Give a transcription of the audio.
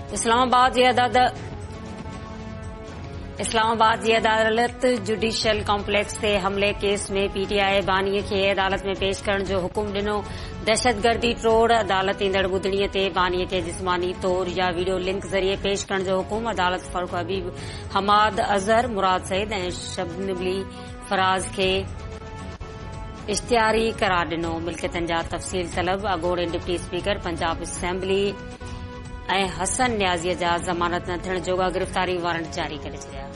इस्लामाबाद जी अदालत judicial complex ते हमले केस में पीटीआई बानीअ खे अदालत में पेश करण जो हुकुम ॾिनो। दहशतगर्दी टोड़ अदालत ईंदड़ ॿुधणीअ ते बानीअ खे जिस्मानी तौर या वीडियो लिंक ज़रिए पेश करण जो हुकुम। अदालत फारूक हबीब, हमाद अज़हर, मुराद सईद ऐं शबनबली फराज़ खे इश्तिहारी करार ॾिनो। मिल्कियतनि जा तफ़सील तलब। अॻोड़े डिप्टी स्पीकर पंजाब असेंबली ऐं हसन न्याज़ीअ जा ज़मानत न थियण जोॻा गिरफ़्तारी वारंट जारी करे छॾिया।